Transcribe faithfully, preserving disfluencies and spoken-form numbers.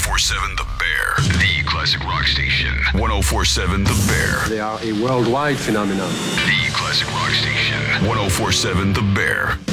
four seven The Bear, the classic rock station. ten forty-seven The Bear. They are a worldwide phenomenon. The classic rock station. ten forty-seven The Bear.